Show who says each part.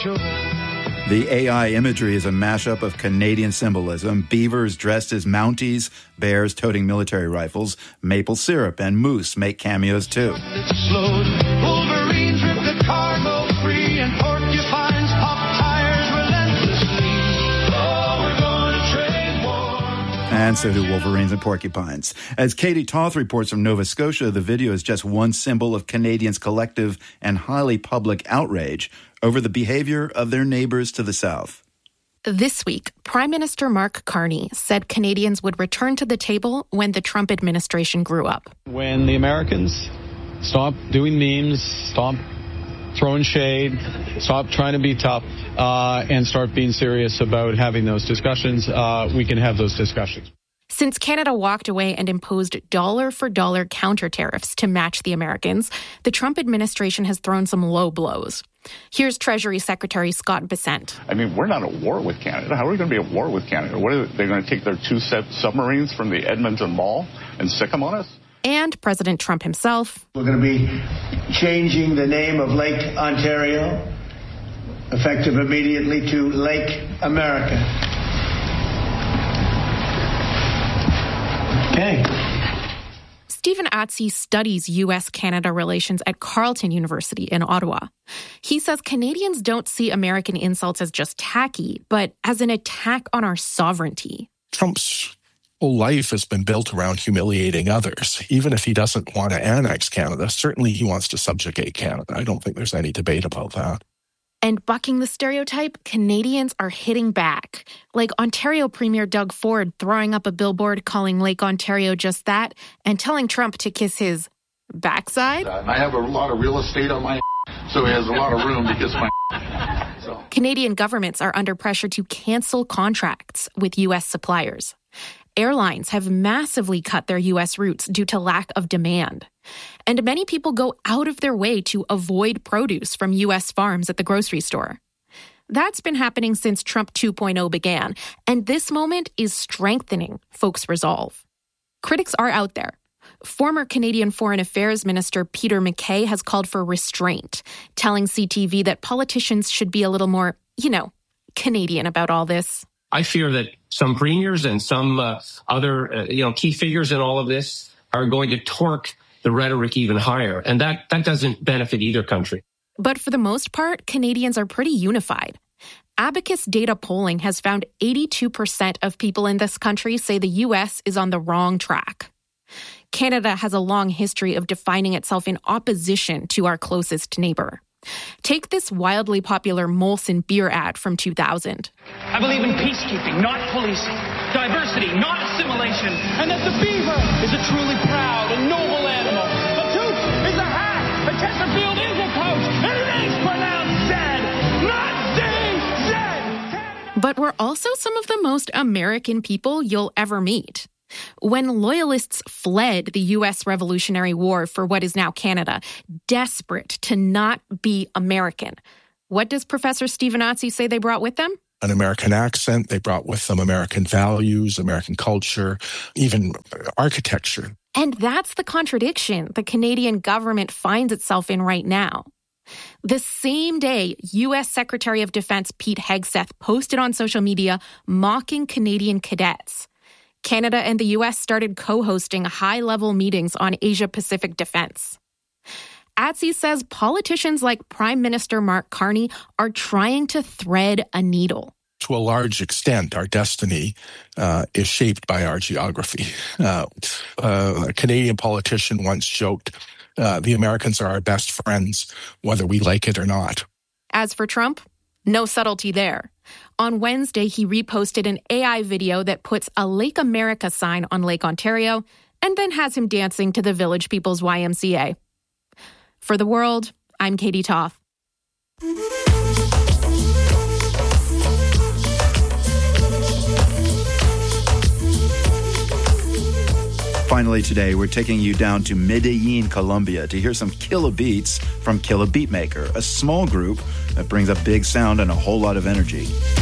Speaker 1: show.
Speaker 2: The AI imagery is a mashup of Canadian symbolism, beavers dressed as Mounties, bears toting military rifles, maple syrup, and moose make cameos too.
Speaker 1: Wolverines rip the cargo free, and porcupines pop tires relentlessly. Oh, we're going to trade war.
Speaker 2: And so do wolverines and porcupines. As Katie Toth reports from Nova Scotia, the video is just one symbol of Canadians' collective and highly public outrage over the behavior of their neighbors to the south.
Speaker 3: This week, Prime Minister Mark Carney said Canadians would return to the table when the Trump administration grew up.
Speaker 4: When the Americans stop doing memes, stop throwing shade, stop trying to be tough, and start being serious about having those discussions, we can have those discussions.
Speaker 3: Since Canada walked away and imposed dollar-for-dollar counter tariffs to match the Americans, the Trump administration has thrown some low blows. Here's Treasury Secretary Scott Bessent.
Speaker 5: I mean, we're not at war with Canada. How are we going to be at war with Canada? What are they going to take their two submarines from the Edmonton Mall and stick them on us?
Speaker 3: And President Trump himself.
Speaker 6: We're going to be changing the name of Lake Ontario, effective immediately, to Lake America. Okay.
Speaker 3: Stephen Atsey studies U.S.-Canada relations at Carleton University in Ottawa. He says Canadians don't see American insults as just tacky, but as an attack on our sovereignty.
Speaker 7: Trump's whole life has been built around humiliating others. Even if he doesn't want to annex Canada, certainly he wants to subjugate Canada. I don't think there's any debate about that.
Speaker 3: And bucking the stereotype, Canadians are hitting back. Like Ontario Premier Doug Ford throwing up a billboard calling Lake Ontario just that and telling Trump to kiss his backside.
Speaker 8: I have a lot of real estate on my so he has a lot of room to kiss my so.
Speaker 3: Canadian governments are under pressure to cancel contracts with U.S. suppliers. Airlines have massively cut their U.S. routes due to lack of demand. And many people go out of their way to avoid produce from U.S. farms at the grocery store. That's been happening since Trump 2.0 began, and this moment is strengthening folks' resolve. Critics are out there. Former Canadian Foreign Affairs Minister Peter MacKay has called for restraint, telling CTV that politicians should be a little more, Canadian about all this.
Speaker 9: I fear that some premiers and some other key figures in all of this are going to torque the rhetoric even higher. And that doesn't benefit either country.
Speaker 3: But for the most part, Canadians are pretty unified. Abacus data polling has found 82% of people in this country say the U.S. is on the wrong track. Canada has a long history of defining itself in opposition to our closest neighbor. Take this wildly popular Molson beer ad from 2000.
Speaker 10: I believe in peacekeeping, not policing, diversity, not assimilation, and that the beaver is a truly proud and noble animal. A toot is a hat, a Chesterfield is a coat, and it is pronounced dead, not dead.
Speaker 3: But we're also some of the most American people you'll ever meet. When loyalists fled the U.S. Revolutionary War for what is now Canada, desperate to not be American, what does Professor Stephen Atsey say they brought with them?
Speaker 7: An American accent. They brought with them American values, American culture, even architecture.
Speaker 3: And that's the contradiction the Canadian government finds itself in right now. The same day, U.S. Secretary of Defense Pete Hegseth posted on social media mocking Canadian cadets. Canada and the U.S. started co-hosting high-level meetings on Asia-Pacific defense. Atsey says politicians like Prime Minister Mark Carney are trying to thread a needle.
Speaker 7: To a large extent, our destiny is shaped by our geography. A Canadian politician once joked, the Americans are our best friends, whether we like it or not.
Speaker 3: As for Trump, no subtlety there. On Wednesday, he reposted an AI video that puts a Lake America sign on Lake Ontario and then has him dancing to the Village People's YMCA. For The World, I'm Katie Toth.
Speaker 2: Finally today, we're taking you down to Medellin, Colombia to hear some killer beats from Killer Beatmaker, a small group that brings a big sound and a whole lot of energy.